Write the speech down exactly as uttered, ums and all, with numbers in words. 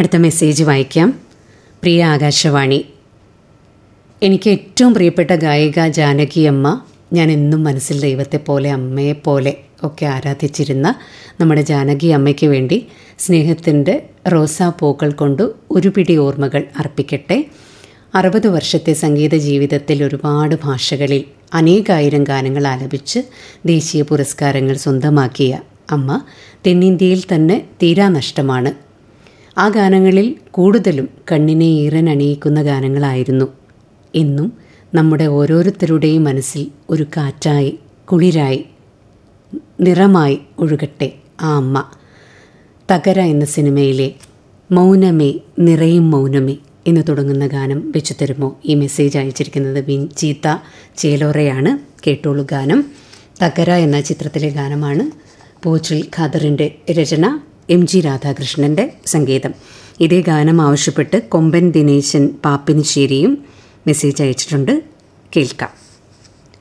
അടുത്ത മെസ്സേജ് വായിക്കാം. പ്രിയ ആകാശവാണി, എനിക്ക് ഏറ്റവും പ്രിയപ്പെട്ട ഗായിക ജാനകി അമ്മ. ഞാൻ എന്നും മനസ്സിൽ ദൈവത്തെപ്പോലെ അമ്മയെപ്പോലെ ഒക്കെ ആരാധിച്ചിരുന്ന നമ്മുടെ ജാനകി അമ്മയ്ക്ക് വേണ്ടി സ്നേഹത്തിൻ്റെ റോസാപ്പൂക്കൾ കൊണ്ട് ഒരു പിടി ഓർമ്മകൾ അർപ്പിക്കട്ടെ. അറുപത് വർഷത്തെ സംഗീത ജീവിതത്തിൽ ഒരുപാട് ഭാഷകളിൽ അനേകായിരം ഗാനങ്ങൾ ആലപിച്ച് ദേശീയ പുരസ്കാരങ്ങൾ സ്വന്തമാക്കിയ അമ്മ തെന്നിന്ത്യയിൽ തന്നെ തീരാ നഷ്ടമാണ്. ആ ഗാനങ്ങളിൽ കൂടുതലും കണ്ണിനെ ഈറനണിയിക്കുന്ന ഗാനങ്ങളായിരുന്നു. ഇന്നും നമ്മുടെ ഓരോരുത്തരുടെയും മനസ്സിൽ ഒരു കാറ്റായി, കുളിരായി, നിറമായി ഒഴുകട്ടെ ആ അമ്മ. തകര എന്ന സിനിമയിലെ മൗനമേ നിറയും മൗനമേ എന്ന് തുടങ്ങുന്ന ഗാനം വെച്ചു തരുമോ? ഈ മെസ്സേജ് അയച്ചിരിക്കുന്നത് വിൻചീത്ത ചേലോറയാണ്. കേട്ടോളൂ ഗാനം. തകര എന്ന ചിത്രത്തിലെ ഗാനമാണ്. പൂച്ചിൽ ഖാദറിൻ്റെ രചന, എം ജി രാധാകൃഷ്ണൻ്റെ സംഗീതം. ഇതേ ഗാനം ആവശ്യപ്പെട്ട് കൊമ്പൻ ദിനേശൻ പാപ്പിനിശ്ശേരിയും മെസ്സേജ് അയച്ചിട്ടുണ്ട്. കേൾക്കാം.